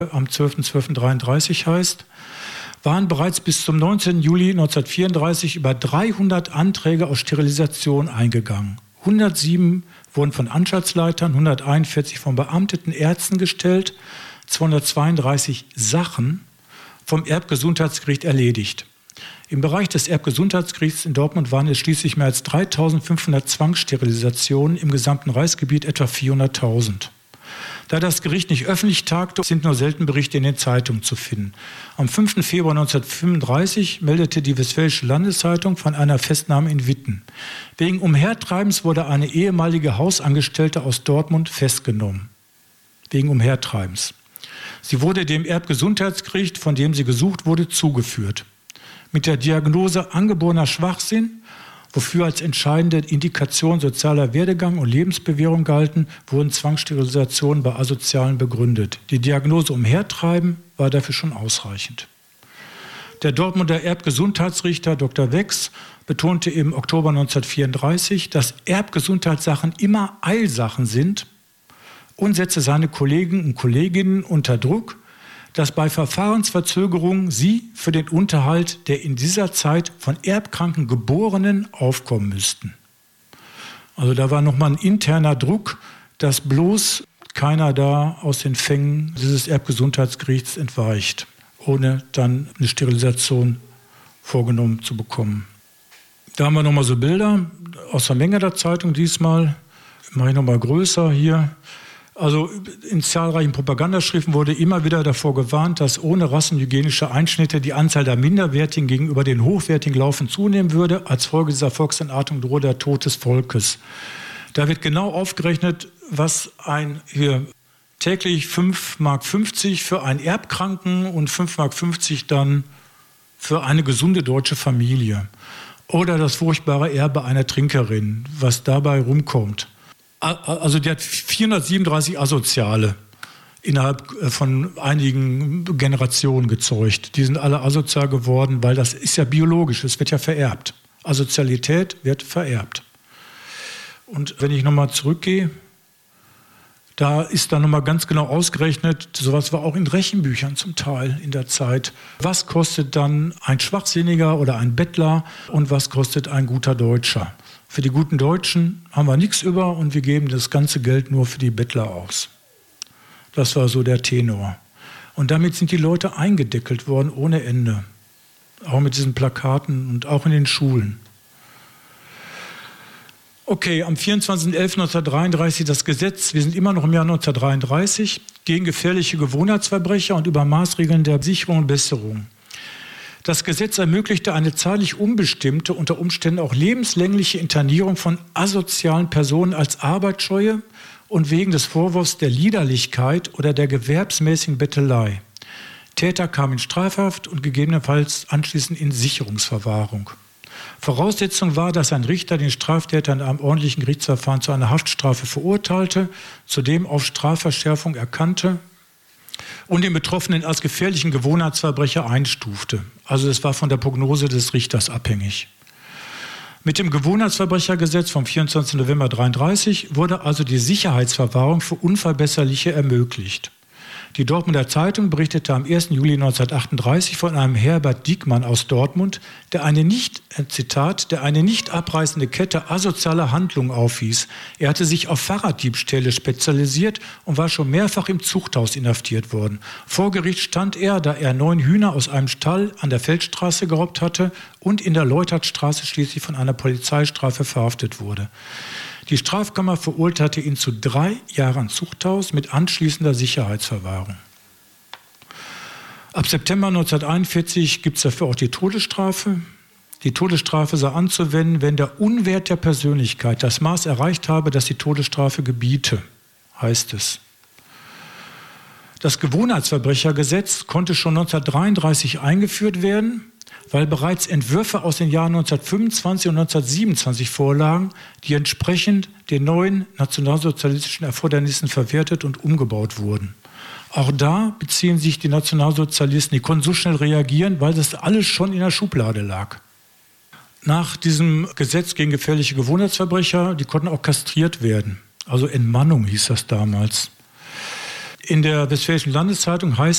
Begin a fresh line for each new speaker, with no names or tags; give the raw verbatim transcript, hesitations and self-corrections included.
am zwölften zwölften dreiunddreißig heißt, waren bereits bis zum neunzehnten Juli neunzehnhundertvierunddreißig über dreihundert Anträge auf Sterilisation eingegangen. hundertsieben wurden von Anstaltsleitern, hunderteinundvierzig von beamteten Ärzten gestellt, zweihundertzweiunddreißig Sachen vom Erbgesundheitsgericht erledigt. Im Bereich des Erbgesundheitsgerichts in Dortmund waren es schließlich mehr als dreitausendfünfhundert Zwangssterilisationen, im gesamten Reichsgebiet etwa vierhunderttausend. Da das Gericht nicht öffentlich tagte, sind nur selten Berichte in den Zeitungen zu finden. Am fünften Februar neunzehnhundertfünfunddreißig meldete die Westfälische Landeszeitung von einer Festnahme in Witten. Wegen Umhertreibens wurde eine ehemalige Hausangestellte aus Dortmund festgenommen. Wegen Umhertreibens. Sie wurde dem Erbgesundheitsgericht, von dem sie gesucht wurde, zugeführt. Mit der Diagnose angeborener Schwachsinn, wofür als entscheidende Indikation sozialer Werdegang und Lebensbewährung galten, wurden Zwangssterilisationen bei Asozialen begründet. Die Diagnose Umhertreiben war dafür schon ausreichend. Der Dortmunder Erbgesundheitsrichter Doktor Wex betonte im Oktober neunzehnhundertvierunddreißig, dass Erbgesundheitssachen immer Eilsachen sind und setzte seine Kollegen und Kolleginnen unter Druck, dass bei Verfahrensverzögerungen sie für den Unterhalt der in dieser Zeit von erbkranken Geborenen aufkommen müssten. Also da war nochmal ein interner Druck, dass bloß keiner da aus den Fängen dieses Erbgesundheitsgerichts entweicht, ohne dann eine Sterilisation vorgenommen zu bekommen. Da haben wir nochmal so Bilder aus der Menge Zeitung diesmal. Mache ich nochmal größer hier. Also in zahlreichen Propagandaschriften wurde immer wieder davor gewarnt, dass ohne rassenhygienische Einschnitte die Anzahl der Minderwertigen gegenüber den hochwertigen laufend zunehmen würde. Als Folge dieser Volksentartung drohe der Tod des Volkes. Da wird genau aufgerechnet, was ein hier täglich fünf Mark fünfzig für einen Erbkranken und fünf Mark fünfzig dann für eine gesunde deutsche Familie. Oder das furchtbare Erbe einer Trinkerin, was dabei rumkommt. Also die hat vierhundertsiebenunddreißig Asoziale innerhalb von einigen Generationen gezeugt. Die sind alle asozial geworden, weil das ist ja biologisch, es wird ja vererbt. Asozialität wird vererbt. Und wenn ich nochmal zurückgehe, da ist dann nochmal ganz genau ausgerechnet, sowas war auch in Rechenbüchern zum Teil in der Zeit. Was kostet dann ein Schwachsinniger oder ein Bettler und was kostet ein guter Deutscher? Für die guten Deutschen haben wir nichts über und wir geben das ganze Geld nur für die Bettler aus. Das war so der Tenor. Und damit sind die Leute eingedeckelt worden ohne Ende. Auch mit diesen Plakaten und auch in den Schulen. Okay, am vierundzwanzigsten elften neunzehnhundertdreiunddreißig das Gesetz, wir sind immer noch im Jahr neunzehnhundertdreiunddreißig, gegen gefährliche Gewohnheitsverbrecher und über Maßregeln der Sicherung und Besserung. Das Gesetz ermöglichte eine zeitlich unbestimmte, unter Umständen auch lebenslängliche Internierung von asozialen Personen als arbeitsscheue und wegen des Vorwurfs der Liederlichkeit oder der gewerbsmäßigen Bettelei. Täter kamen in Strafhaft und gegebenenfalls anschließend in Sicherungsverwahrung. Voraussetzung war, dass ein Richter den Straftäter in einem ordentlichen Gerichtsverfahren zu einer Haftstrafe verurteilte, zudem auf Strafverschärfung erkannte und den Betroffenen als gefährlichen Gewohnheitsverbrecher einstufte. Also das war von der Prognose des Richters abhängig. Mit dem Gewohnheitsverbrechergesetz vom vierundzwanzigsten November neunzehnhundertdreiunddreißig wurde also die Sicherheitsverwahrung für Unverbesserliche ermöglicht. Die Dortmunder Zeitung berichtete am ersten Juli neunzehnhundertachtunddreißig von einem Herbert Diekmann aus Dortmund, der eine nicht, Zitat, der eine nicht abreißende Kette asozialer Handlungen aufwies. Er hatte sich auf Fahrraddiebstähle spezialisiert und war schon mehrfach im Zuchthaus inhaftiert worden. Vor Gericht stand er, da er neun Hühner aus einem Stall an der Feldstraße geraubt hatte und in der Leutartstraße schließlich von einer Polizeistrafe verhaftet wurde. Die Strafkammer verurteilte ihn zu drei Jahren Zuchthaus mit anschließender Sicherheitsverwahrung. Ab September neunzehnhunderteinundvierzig gibt es dafür auch die Todesstrafe. Die Todesstrafe sei anzuwenden, wenn der Unwert der Persönlichkeit das Maß erreicht habe, das die Todesstrafe gebiete, heißt es. Das Gewohnheitsverbrechergesetz konnte schon neunzehnhundertdreiunddreißig eingeführt werden, weil bereits Entwürfe aus den Jahren neunzehnhundertfünfundzwanzig und neunzehnhundertsiebenundzwanzig vorlagen, die entsprechend den neuen nationalsozialistischen Erfordernissen verwertet und umgebaut wurden. Auch da beziehen sich die Nationalsozialisten, die konnten so schnell reagieren, weil das alles schon in der Schublade lag. Nach diesem Gesetz gegen gefährliche Gewohnheitsverbrecher, die konnten auch kastriert werden. Also Entmannung hieß das damals. In der Westfälischen Landeszeitung heißt